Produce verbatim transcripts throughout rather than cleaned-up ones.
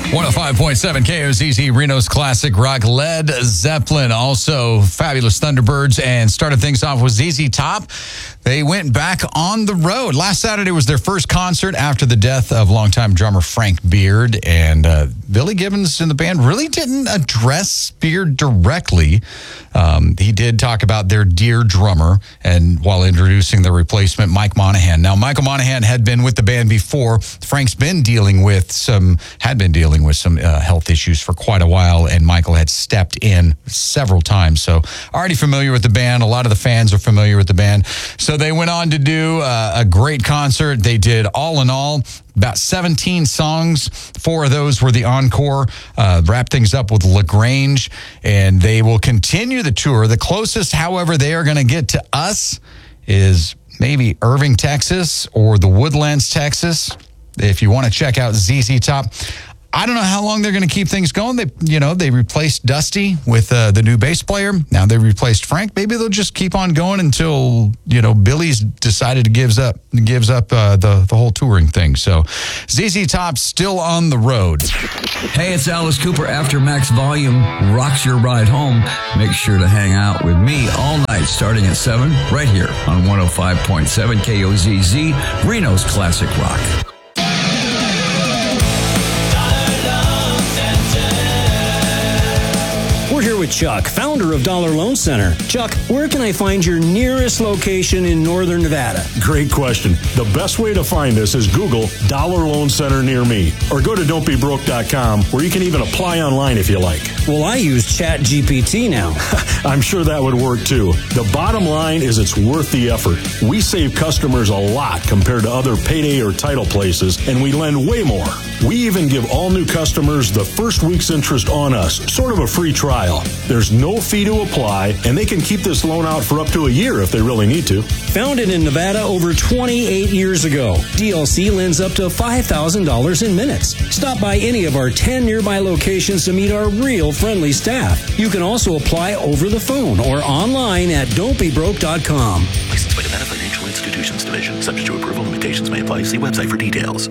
one oh five point seven K O Z Z, Reno's classic rock. Led Zeppelin, also Fabulous Thunderbirds, and started things off with Z Z Top. They went back on the road. Last Saturday was their first concert after the death of longtime drummer Frank Beard, and uh, Billy Gibbons in the band really didn't address Beard directly. Um, he did talk about their dear drummer, and while introducing the replacement, Mike Monahan. Now, Michael Monahan had been with the band before. Frank's been dealing with some, had been dealing with some uh, health issues for quite a while, and Michael had stepped in several times. So already familiar with the band. A lot of the fans are familiar with the band. So they went on to do uh, a great concert. They did all in all about seventeen songs. Four of those were the encore. Uh, wrap things up with LaGrange, and they will continue the tour. The closest, however, they are going to get to us is maybe Irving, Texas, or the Woodlands, Texas. If you want to check out Z Z Top, I don't know how long they're going to keep things going. They, you know, they replaced Dusty with uh, the new bass player. Now they replaced Frank. Maybe they'll just keep on going until, you know, Billy's decided to gives up gives up uh, the the whole touring thing. So Z Z Top's still on the road. Hey, it's Alice Cooper. After Max Volume rocks your ride home, make sure to hang out with me all night starting at seven right here on one oh five point seven K O Z Z, Reno's Classic Rock. We're here with Chuck, founder of Dollar Loan Center. Chuck, where can I find your nearest location in Northern Nevada? Great question. The best way to find us is Google Dollar Loan Center near me, or go to don't be broke dot com, where you can even apply online if you like. Well, I use Chat G P T now. I'm sure that would work too. The bottom line is it's worth the effort. We save customers a lot compared to other payday or title places, and we lend way more. We even give all new customers the first week's interest on us, sort of a free trial. There's no fee to apply, and they can keep this loan out for up to a year if they really need to. Founded in Nevada over twenty-eight years ago, D L C lends up to five thousand dollars in minutes. Stop by any of our ten nearby locations to meet our real friendly staff. You can also apply over the phone or online at don't be broke dot com. Licensed by Nevada Financial Institutions Division. Subject to approval, limitations may apply. See website for details.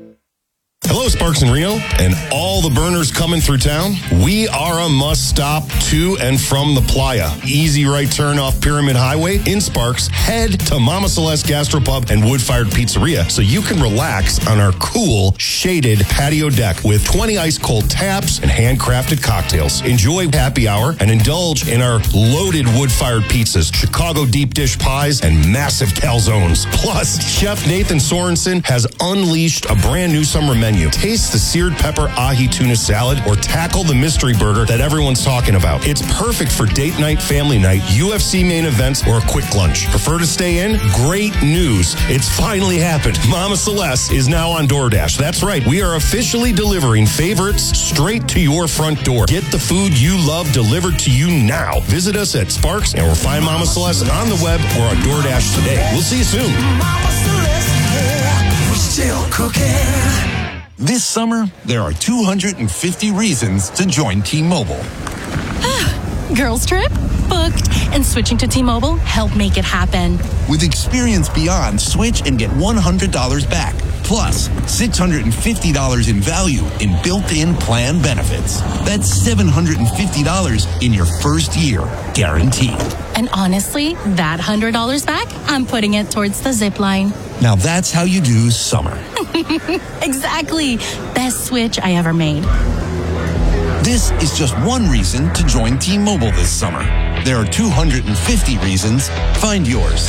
Hello, Sparks and Reno, and all the burners coming through town. We are a must-stop to and from the Playa. Easy right turn off Pyramid Highway in Sparks. Head to Mama Celeste Gastropub and Wood-Fired Pizzeria so you can relax on our cool, shaded patio deck with twenty ice-cold taps and handcrafted cocktails. Enjoy happy hour and indulge in our loaded wood-fired pizzas, Chicago deep dish pies, and massive calzones. Plus, Chef Nathan Sorensen has unleashed a brand new summer menu. Taste the seared pepper ahi tuna salad or tackle the mystery burger that everyone's talking about. It's perfect for date night, family night, U F C main events, or a quick lunch. Prefer to stay in? Great news. It's finally happened. Mama Celeste is now on DoorDash. That's right. We are officially delivering favorites straight to your front door. Get the food you love delivered to you now. Visit us at Sparks and we'll find Mama Celeste on the web or on DoorDash today. We'll see you soon. Mama Celeste, yeah, we're still cooking. This summer, there are two hundred fifty reasons to join T-Mobile. Girls trip? Booked. And switching to T-Mobile helped make it happen. With Experience Beyond, switch and get one hundred dollars back. Plus, six hundred fifty dollars in value in built-in plan benefits. That's seven hundred fifty dollars in your first year, guaranteed. And honestly, that one hundred dollars back, I'm putting it towards the zip line. Now that's how you do summer. Exactly. Best switch I ever made. This is just one reason to join T-Mobile this summer. There are two hundred fifty reasons. Find yours.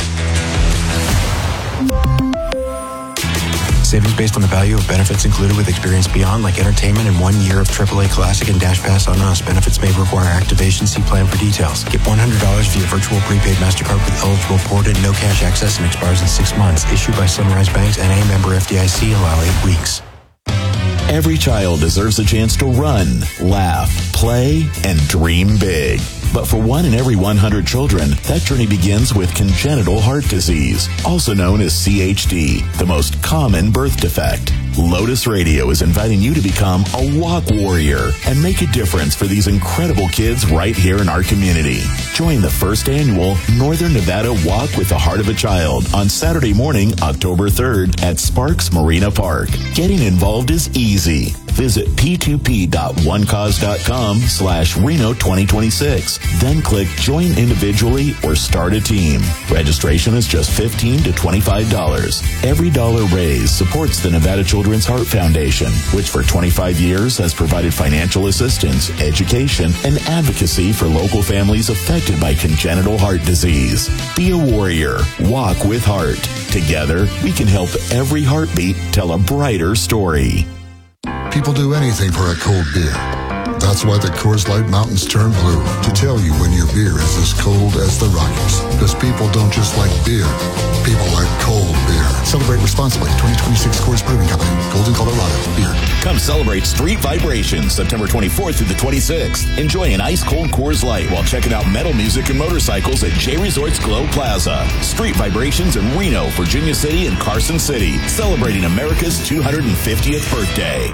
Savings based on the value of benefits included with Experience Beyond, like entertainment and one year of triple A Classic and Dash Pass on us. Benefits may require activation. See plan for details. Get one hundred dollars via virtual prepaid MasterCard with eligible port and no cash access and expires in six months. Issued by Sunrise Banks N A, member F D I C. Allow eight weeks. Every child deserves a chance to run, laugh, play, and dream big. But for one in every one hundred children, that journey begins with congenital heart disease, also known as C H D, the most common birth defect. Lotus Radio is inviting you to become a walk warrior and make a difference for these incredible kids right here in our community. Join the first annual Northern Nevada Walk with the Heart of a Child on Saturday morning, October third at Sparks Marina Park. Getting involved is easy. Visit p two p dot one cause dot com slash Reno twenty twenty-six. Then click Join Individually or Start a Team. Registration is just fifteen to twenty-five dollars. Every dollar raised supports the Nevada Children's Heart Foundation, which for twenty-five years has provided financial assistance, education, and advocacy for local families affected by congenital heart disease. Be a warrior. Walk with heart. Together, we can help every heartbeat tell a brighter story. People do anything for a cold beer. That's why the Coors Light Mountains turn blue, to tell you when your beer is as cold as the Rockies. Because people don't just like beer, people like cold beer. Celebrate responsibly. twenty twenty-six Coors Brewing Company, Golden, Colorado. Beer. Come celebrate Street Vibrations September twenty-fourth through the twenty-sixth. Enjoy an ice-cold Coors Light while checking out metal music and motorcycles at J Resorts Glow Plaza. Street Vibrations in Reno, Virginia City, and Carson City, celebrating America's two hundred fiftieth birthday.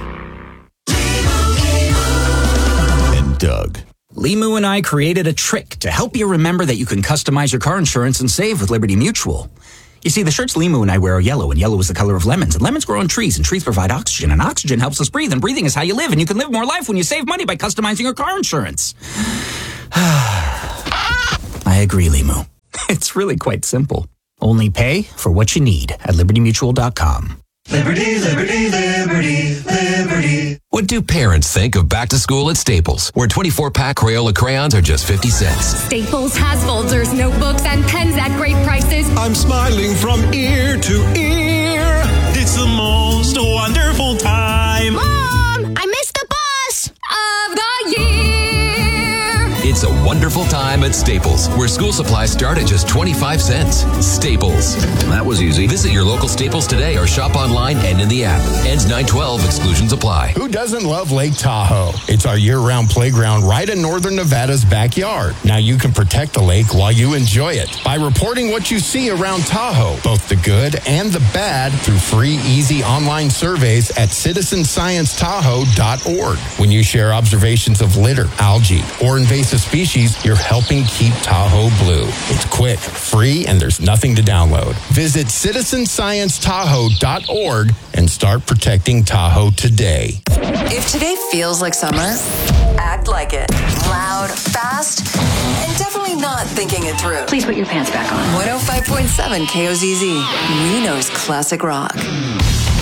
Doug. Limu and I created a trick to help you remember that you can customize your car insurance and save with Liberty Mutual. You see, the shirts Limu and I wear are yellow, and yellow is the color of lemons. And lemons grow on trees, and trees provide oxygen, and oxygen helps us breathe, and breathing is how you live, and you can live more life when you save money by customizing your car insurance. I agree, Limu. It's really quite simple. Only pay for what you need at liberty mutual dot com. Liberty, liberty, liberty, liberty. What do parents think of back to school at Staples, where twenty-four pack Crayola crayons are just fifty cents? Staples has folders, notebooks, and pens at great prices. I'm smiling from ear to ear. It's the most wonderful time. Mom, I missed the bus of the year. It's a wonderful time at Staples, where school supplies start at just twenty-five cents. Staples. That was easy. Visit your local Staples today or shop online and in the app. Ends nine twelve. Exclusions apply. Who doesn't love Lake Tahoe? It's our year-round playground right in northern Nevada's backyard. Now you can protect the lake while you enjoy it by reporting what you see around Tahoe, both the good and the bad, through free, easy online surveys at citizen science tahoe dot org. When you share observations of litter, algae, or invasive species, you're helping keep Tahoe blue. It's quick, free, and there's nothing to download. Visit citizen science tahoe dot org and start protecting Tahoe today. If today feels like summer, act like it. Loud, fast, and definitely not thinking it through. Please put your pants back on. one oh five point seven K O Z Z, Reno's classic rock.